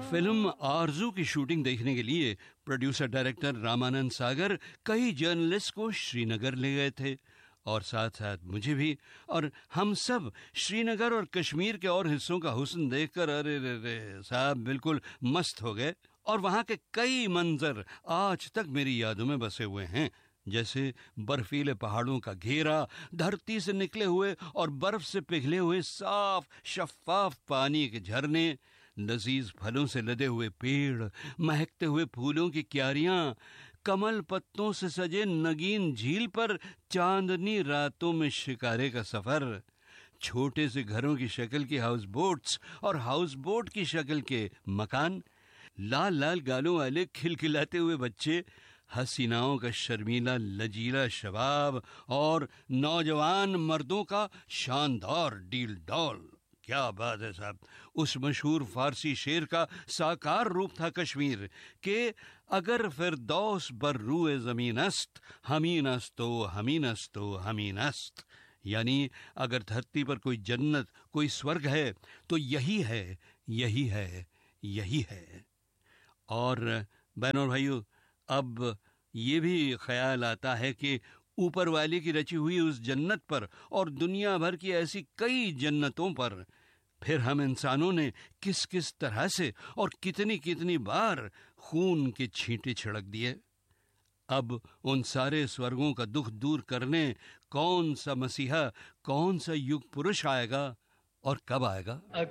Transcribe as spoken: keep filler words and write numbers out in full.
Film आरजू की shooting देखने के लिए प्रोड्यूसर डायरेक्टर रामानंद सागर कई जर्नलिस्ट को श्रीनगर ले गए थे और साथ साथ मुझे भी, और हम सब श्रीनगर और कश्मीर के और हिस्सों का हुस्न देखकर अरे रे रे साहब बिल्कुल मस्त हो गए। और वहां के कई मंजर आज तक मेरी यादों में बसे हुए हैं, जैसे बर्फीले पहाड़ों का घेरा, धरती से निकले हुए और बर्फ से पिघले हुए साफ शफाफ पानी के झरने, लजीज फलों से लदे हुए पेड़, महकते हुए फूलों की क्यारियां, कमल पत्तों से सजे नगीन झील पर चांदनी रातों में शिकारे का सफर, छोटे से घरों की शक्ल की हाउस बोट्स और हाउस बोट की शक्ल के मकान, लाल लाल गालों वाले खिलखिलाते हुए बच्चे, हसीनाओं का शर्मीला लजीला शबाब और नौजवान मर्दों का शानदार डील डॉल। क्या बात है साहब। उस मशहूर फारसी शेर का साकार रूप था कश्मीर के अगर फिरदौस बर रूए ज़मीन अस्त हमीन अस्तो हमीन अस्तो हमीन अस्त, यानी अगर धरती पर कोई जन्नत कोई स्वर्ग है तो यही है यही है यही है। और बहनों और भाइयों, अब ये भी ख्याल आता है कि ऊपर वाले की रची हुई उस जन्नत पर और दुनिया भर की ऐसी कई जन्नतों पर फिर हम इंसानों ने किस किस तरह से और कितनी कितनी बार खून के छींटे छिड़क दिए। अब उन सारे स्वर्गों का दुख दूर करने कौन सा मसीहा, कौन सा युग पुरुष आएगा और कब आएगा?